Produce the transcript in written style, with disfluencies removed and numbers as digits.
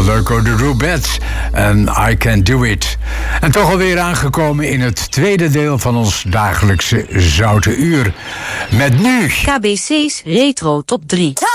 Lurko de Rubettes en I Can Do It. En toch alweer aangekomen in het tweede deel van ons dagelijkse Zoute Uur. Met nu KBC's Retro Top 3.